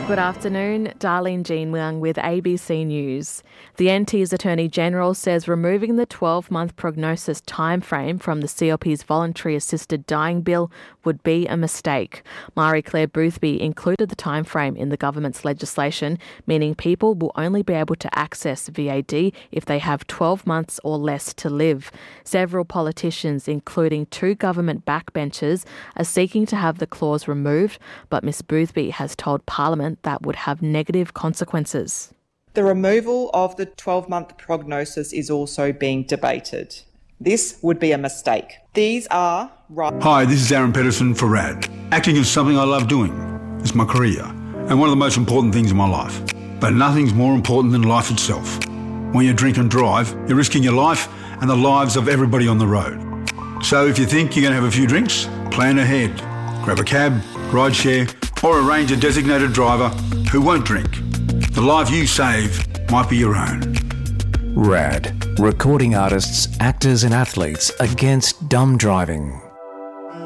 Good afternoon, Darlene Jean-Wang with ABC News. The NT's Attorney General says removing the 12-month prognosis timeframe from the CLP's voluntary assisted dying bill would be a mistake. Marie-Claire Boothby included the timeframe in the government's legislation, meaning people will only be able to access VAD if they have 12 months or less to live. Several politicians, including 2 government backbenchers, are seeking to have the clause removed, but Ms Boothby has told Parliament that would have negative consequences. The removal of the 12-month prognosis is also being debated. This would be a mistake. These are right. Hi, this is Aaron Pedersen for RAD. Acting is something I love doing. It's my career and one of the most important things in my life. But nothing's more important than life itself. When you drink and drive, you're risking your life and the lives of everybody on the road. So if you think you're going to have a few drinks, plan ahead. Grab a cab, ride share, or arrange a designated driver who won't drink. The life you save might be your own. RAD, recording artists, actors and athletes against dumb driving.